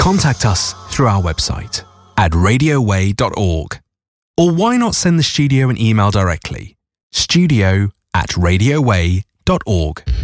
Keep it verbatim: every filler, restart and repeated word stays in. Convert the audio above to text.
Contact us through our website at radio way dot org. Or why not send the studio an email directly? studio at radio way dot org.